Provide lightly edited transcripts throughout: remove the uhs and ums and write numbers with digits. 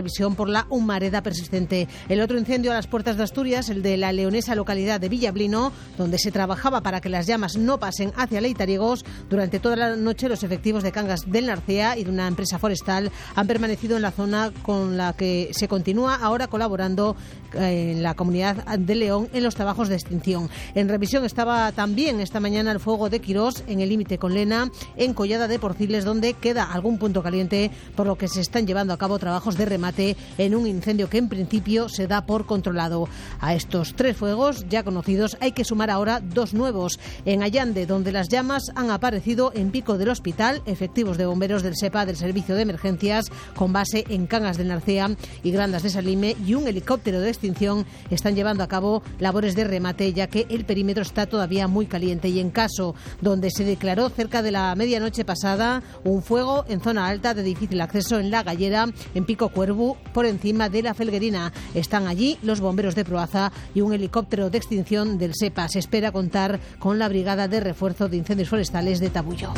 previsión por la humareda persistente. El otro incendio a las puertas de Asturias, el de la leonesa localidad de Villablino, donde se trabajaba para que las llamas no pasen hacia Leitariegos. Durante toda la noche los efectivos de Cangas del Narcea y de una empresa forestal han permanecido en la zona, con la que se continúa ahora colaborando en la Comunidad de León en los trabajos de extinción. En revisión estaba también esta mañana el fuego de Quirós, en el límite con Lena, en Collada de Porciles, donde queda algún punto caliente, por lo que se están llevando a cabo trabajos de remate en un incendio que en principio se da por controlado. A estos 3 fuegos ya conocidos hay que sumar ahora 2 nuevos. En Allande, donde las llamas han aparecido en Pico del Hospital, efectivos de bomberos del SEPA, del Servicio de Emergencias, con base en Cangas del Narcea y Grandas de Salime, y un helicóptero de extinción están llevando a cabo labores de remate, ya que el perímetro está todavía muy caliente. Y en Caso, donde se declaró cerca de la medianoche pasada un fuego en zona alta de difícil acceso en La Gallera, en Pico Cuervo, por encima de la Felguerina. Están allí los bomberos de Proaza y un helicóptero de extinción del SEPA. Se espera contar con la Brigada de Refuerzo de Incendios Forestales de Tabullo.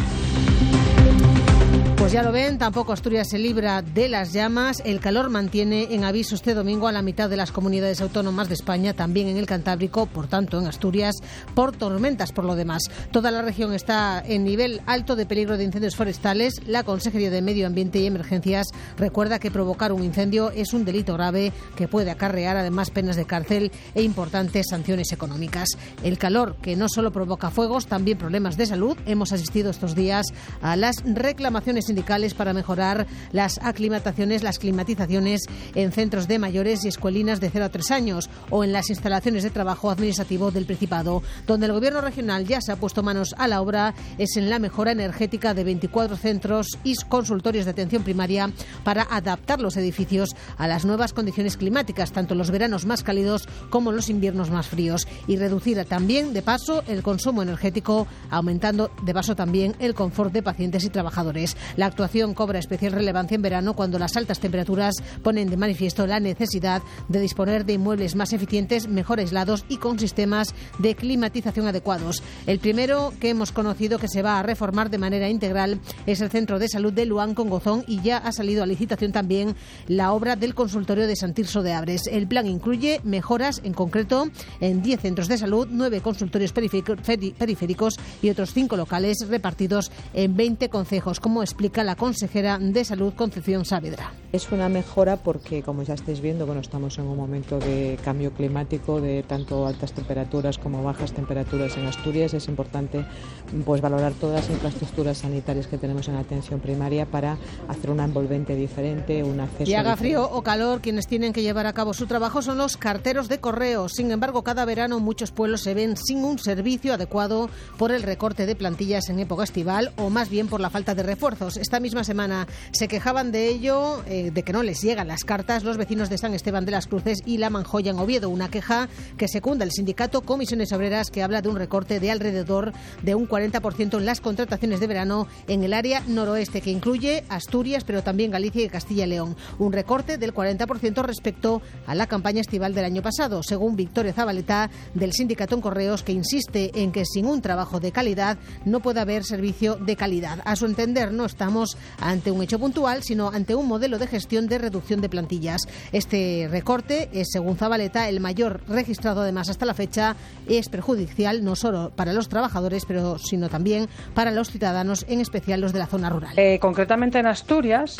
Pues ya lo ven, tampoco Asturias se libra de las llamas. El calor mantiene en aviso este domingo a la mitad de las comunidades autónomas de España, también en el Cantábrico, por tanto en Asturias, por tormentas por lo demás. Toda la región está en nivel alto de peligro de incendios forestales. La Consejería de Medio Ambiente y Emergencias recuerda que provocar un incendio es un delito grave que puede acarrear además penas de cárcel e importantes sanciones económicas. El calor, que no solo provoca fuegos, también problemas de salud. Hemos asistido estos días a las reclamaciones sindicales para mejorar las climatizaciones en centros de mayores y escuelinas de 0 a 3 años o en las instalaciones de trabajo administrativo del Principado. Donde el Gobierno regional ya se ha puesto manos a la obra es en la mejora energética de 24 centros y consultorios de atención primaria para adaptar los edificios a las nuevas condiciones climáticas, tanto los veranos más cálidos como los inviernos más fríos, y reducir también de paso el consumo energético, aumentando de paso también el confort de pacientes y trabajadores. La actuación cobra especial relevancia en verano, cuando las altas temperaturas ponen de manifiesto la necesidad de disponer de inmuebles más eficientes, mejor aislados y con sistemas de climatización adecuados. El primero que hemos conocido que se va a reformar de manera integral es el Centro de Salud de Luán con Gozón, y ya ha salido a licitación también la obra del consultorio de Sant Tirso de Abres. El plan incluye mejoras, en concreto en 10 centros de salud, 9 consultorios periféricos y otros 5 locales repartidos en 20 concejos, como explica la consejera de Salud, Concepción Saavedra. Es una mejora porque, como ya estáis viendo, estamos en un momento de cambio climático, de tanto altas temperaturas como bajas temperaturas en Asturias. Es importante valorar todas las infraestructuras sanitarias que tenemos en atención primaria para hacer una envolvente diferente, un acceso. Y haga diferente. frío o calor, quienes tienen que llevar a cabo su trabajo son los carteros de correos. Sin embargo, cada verano muchos pueblos se ven sin un servicio adecuado por el recorte de plantillas en época estival, o más bien por la falta de refuerzos. Esta misma semana se quejaban de ello, de que no les llegan las cartas, los vecinos de San Esteban de las Cruces y La Manjoya en Oviedo. Una queja que secunda el sindicato Comisiones Obreras, que habla de un recorte de alrededor de un 40% en las contrataciones de verano en el área noroeste, que incluye Asturias, pero también Galicia y Castilla y León. Un recorte del 40% respecto a la campaña estival del año pasado, según Victoria Zabaleta, del sindicato en Correos, que insiste en que sin un trabajo de calidad no puede haber servicio de calidad. A su entender, no estamos ante un hecho puntual, sino ante un modelo de gestión de reducción de plantillas. Este recorte es, según Zabaleta, el mayor registrado además hasta la fecha. Es perjudicial no solo para los trabajadores, sino también para los ciudadanos, en especial los de la zona rural. Concretamente en Asturias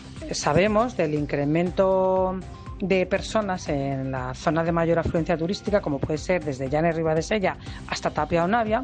sabemos del incremento de personas en la zona de mayor afluencia turística, como puede ser desde Llanes Ribadesella hasta Tapia o Navia.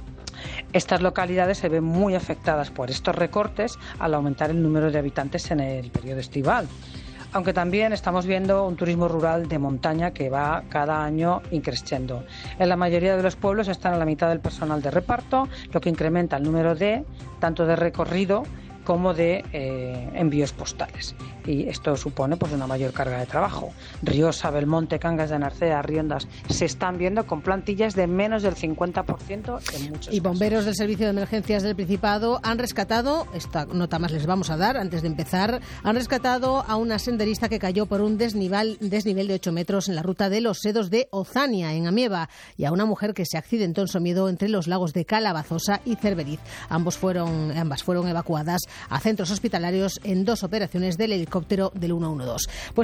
Estas localidades se ven muy afectadas por estos recortes al aumentar el número de habitantes en el periodo estival. Aunque también estamos viendo un turismo rural de montaña que va cada año increciendo. En la mayoría de los pueblos están a la mitad del personal de reparto, lo que incrementa el número tanto de recorrido como de envíos postales. Y esto supone una mayor carga de trabajo. Riosa, Belmonte, Cangas de Narcea, Riondas se están viendo con plantillas de menos del 50% en muchos Y bomberos casos. del Servicio de Emergencias del Principado han rescatado, esta nota más les vamos a dar antes de empezar, han rescatado a una senderista que cayó por un desnivel de 8 metros en la ruta de los Sedos de Ozania, en Amieva, y a una mujer que se accidentó en Somiedo entre los lagos de Calabazosa y Cerveriz. Ambas fueron evacuadas a centros hospitalarios en 2 operaciones del helicóptero del 112.